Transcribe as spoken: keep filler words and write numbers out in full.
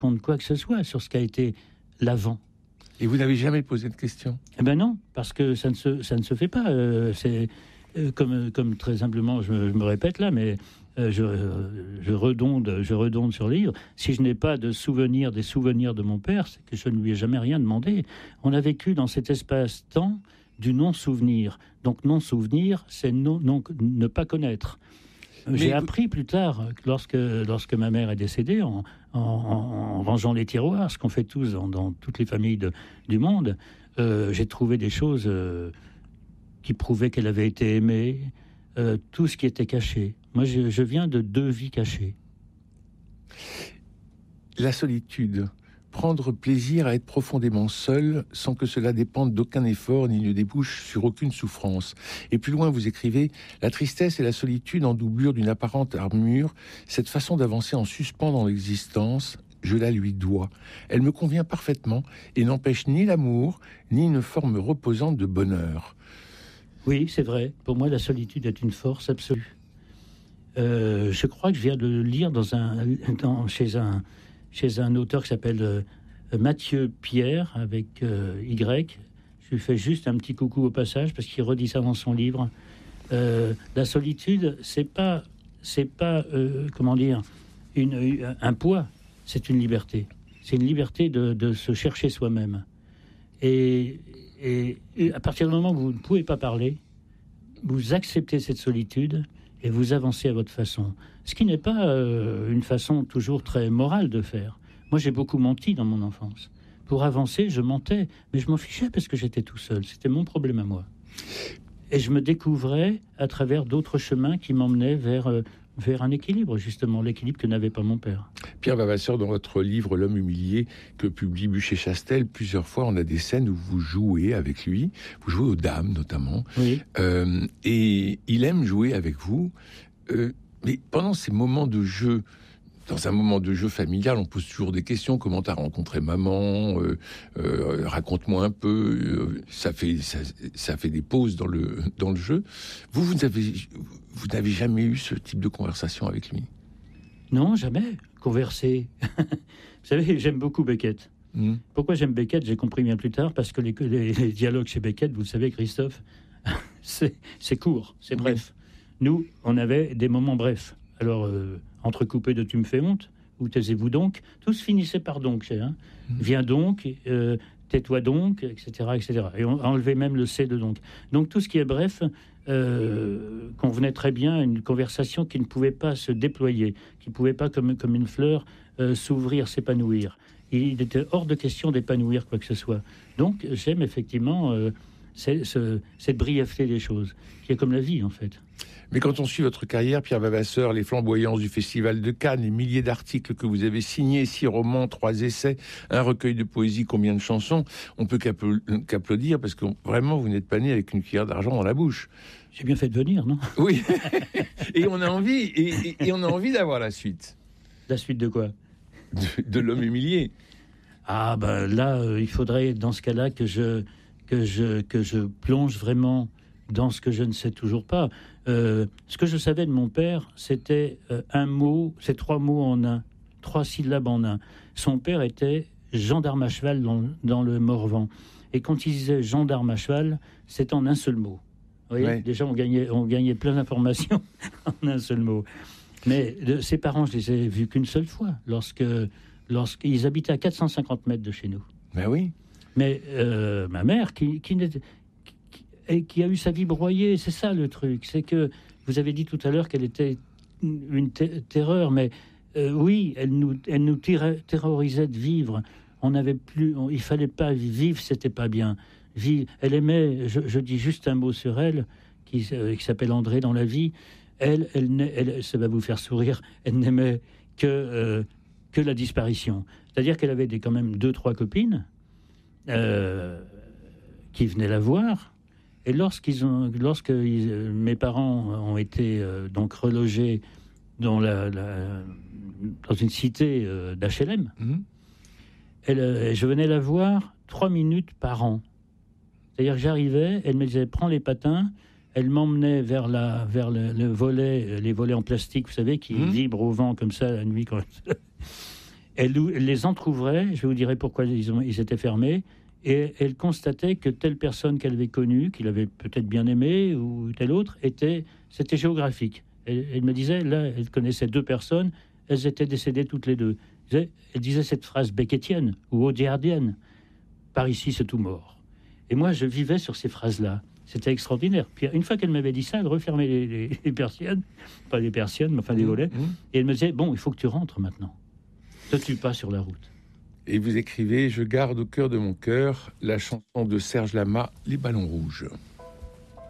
raconte quoi que ce soit sur ce qu'a été l'avant. Et vous n'avez jamais posé de questions? Eh ben non, parce que ça ne se, ça ne se fait pas. Euh, c'est euh, comme, comme très simplement, je, je me répète là, mais euh, je, je, redonde, je redonde sur le livre. Si je n'ai pas de souvenirs, des souvenirs de mon père, c'est que je ne lui ai jamais rien demandé. On a vécu dans cet espace-temps du non-souvenir. Donc non-souvenir, c'est non, non, ne pas connaître. Mais J'ai vous... appris plus tard, lorsque, lorsque ma mère est décédée, en, en, en rangeant les tiroirs, ce qu'on fait tous dans, dans toutes les familles de, du monde, euh, j'ai trouvé des choses euh, qui prouvaient qu'elle avait été aimée, euh, tout ce qui était caché. Moi, je, je viens de deux vies cachées. La solitude, prendre plaisir à être profondément seul sans que cela dépende d'aucun effort ni ne débouche sur aucune souffrance. Et plus loin, vous écrivez « La tristesse et la solitude en doublure d'une apparente armure, cette façon d'avancer en suspens dans l'existence, je la lui dois. Elle me convient parfaitement et n'empêche ni l'amour, ni une forme reposante de bonheur. » Oui, c'est vrai. Pour moi, la solitude est une force absolue. Euh, je crois que je viens de le lire dans un, dans, chez un... chez un auteur qui s'appelle euh, Mathieu Pierre, avec euh, Y. Je lui fais juste un petit coucou au passage, parce qu'il redit ça dans son livre. Euh, la solitude, c'est pas, c'est pas euh, comment dire, une, un poids, c'est une liberté. C'est une liberté de, de se chercher soi-même. Et, et, et à partir du moment où vous ne pouvez pas parler, vous acceptez cette solitude et vous avancez à votre façon. Ce qui n'est pas euh, une façon toujours très morale de faire. Moi, j'ai beaucoup menti dans mon enfance. Pour avancer, je mentais, mais je m'en fichais parce que j'étais tout seul. C'était mon problème à moi. Et je me découvrais à travers d'autres chemins qui m'emmenaient vers, euh, vers un équilibre, justement, l'équilibre que n'avait pas mon père. Pierre Vavasseur, dans votre livre « L'homme humilié » que publie Buchet-Chastel, plusieurs fois, on a des scènes où vous jouez avec lui. Vous jouez aux dames, notamment. Oui. Euh, et il aime jouer avec vous. Euh, mais pendant ces moments de jeu, dans un moment de jeu familial, on pose toujours des questions. Comment t'as rencontré maman? euh, euh, Raconte-moi un peu. Euh, ça fait ça, ça fait des pauses dans le dans le jeu. Vous vous n'avez vous n'avez jamais eu ce type de conversation avec lui? Non, jamais. Converser. Vous savez, j'aime beaucoup Beckett. Mmh. Pourquoi j'aime Beckett? J'ai compris bien plus tard, parce que les, les, les dialogues chez Beckett, vous le savez, Christophe, c'est, c'est court, c'est bref. Oui. Nous, on avait des moments brefs. Alors, euh, entrecoupés de « tu me fais honte » ou « taisez-vous donc », tous finissaient par « donc ». Hein. Mmh. Viens donc, euh, tais-toi donc, et cetera, et cetera. Et on enlevait même le « c » de « donc ». Donc, tout ce qui est bref euh, convenait très bien à une conversation qui ne pouvait pas se déployer, qui ne pouvait pas, comme, comme une fleur, euh, s'ouvrir, s'épanouir. Il était hors de question d'épanouir quoi que ce soit. Donc, j'aime effectivement euh, c'est, ce, cette brièveté des choses, qui est comme la vie, en fait. Mais quand on suit votre carrière, Pierre Vavasseur, les flamboyances du Festival de Cannes, les milliers d'articles que vous avez signés, six romans, trois essais, un recueil de poésie, combien de chansons, on peut qu'applaudir, parce que vraiment, vous n'êtes pas né avec une cuillère d'argent dans la bouche. J'ai bien fait de venir, non? Oui. Et on a envie, et, et, et on a envie d'avoir la suite. La suite de quoi? De, de l'homme humilié. Ah ben là, euh, il faudrait dans ce cas-là que je que je que je plonge vraiment dans ce que je ne sais toujours pas. Euh, ce que je savais de mon père, c'était euh, un mot, c'est trois mots en un, trois syllabes en un. Son père était gendarme à cheval dans, dans le Morvan. Et quand il disait gendarme à cheval, c'est en un seul mot. Vous voyez, ouais. Déjà, on gagnait, on gagnait plein d'informations en un seul mot. Mais de, ses parents, je les ai vus qu'une seule fois, lorsque, lorsqu'ils habitaient à quatre cent cinquante mètres de chez nous. Ben oui. Mais euh, ma mère, qui, qui, qui, qui, qui a eu sa vie broyée, c'est ça le truc. C'est que, vous avez dit tout à l'heure qu'elle était une t- terreur, mais euh, oui, elle nous, elle nous tirait, terrorisait de vivre. On n'avait plus, on, il fallait pas vivre, c'était pas bien. Vivre, elle aimait, je, je dis juste un mot sur elle, qui, euh, qui s'appelle André dans la vie. Elle, elle, elle, ça va vous faire sourire, elle n'aimait que, euh, que la disparition. C'est-à-dire qu'elle avait des, quand même deux, trois copines euh, qui venaient la voir. Et lorsqu'ils ont, lorsque ils, mes parents ont été euh, donc relogés dans, la, la, dans une cité euh, d'H L M, mmh. elle, euh, je venais la voir trois minutes par an. C'est-à-dire que j'arrivais, elle me disait « prends les patins », elle m'emmenait vers, la, vers le, le volet, les volets en plastique, vous savez, qui mmh. vibrent au vent comme ça la nuit. Quand... Elle, elle les entrouvrait, je vous dirai pourquoi ils, ont, ils étaient fermés, et elle constatait que telle personne qu'elle avait connue, qu'il avait peut-être bien aimée, ou telle autre, était, c'était géographique. Elle, elle me disait, là, elle connaissait deux personnes, elles étaient décédées toutes les deux. Elle disait, elle disait cette phrase beckettienne ou audiardienne, par ici c'est tout mort. Et moi, je vivais sur ces phrases-là. C'était extraordinaire. Puis une fois qu'elle m'avait dit ça, elle refermait les, les, les persiennes, pas les persiennes, mais enfin les volets, mmh. Et elle me disait, bon, il faut que tu rentres maintenant. Ne tue pas sur la route. Et vous écrivez, je garde au cœur de mon cœur la chanson de Serge Lama, Les ballons rouges.